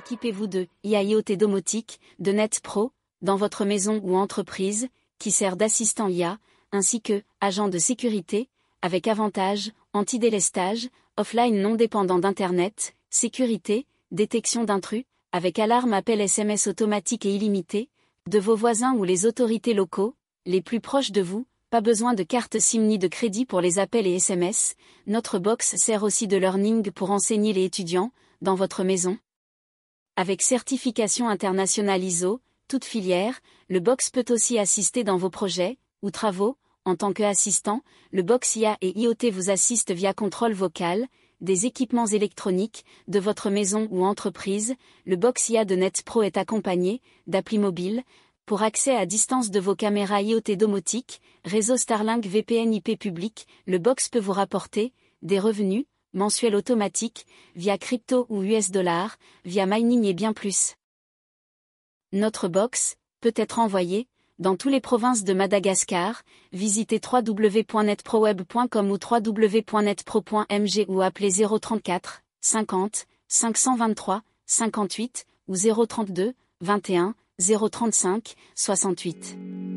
Équipez-vous de IA/IoT domotique, de Net Pro, dans votre maison ou entreprise, qui sert d'assistant IA, ainsi que agent de sécurité, avec avantages, anti-délestage, offline non dépendant d'Internet, sécurité, détection d'intrus, avec alarme appel SMS automatique et illimité, de vos voisins ou les autorités locaux, les plus proches de vous, pas besoin de carte SIM ni de crédit pour les appels et SMS, notre box sert aussi de learning pour enseigner les étudiants, dans votre maison. Avec certification internationale ISO, toute filière, le box peut aussi assister dans vos projets, ou travaux, en tant qu'assistant, le box IA et IoT vous assiste via contrôle vocal, des équipements électroniques, de votre maison ou entreprise, le box IA de Net Pro est accompagné, d'applis mobiles, pour accès à distance de vos caméras IoT domotiques, réseau Starlink VPN IP public, le box peut vous rapporter, des revenus, mensuels automatiques, via crypto ou US$, via mining et bien plus. Notre box peut être envoyé dans toutes les provinces de Madagascar. Visitez www.netproweb.com ou www.netpro.mg ou appelez 034 50 523 58 ou 032 21 035 68.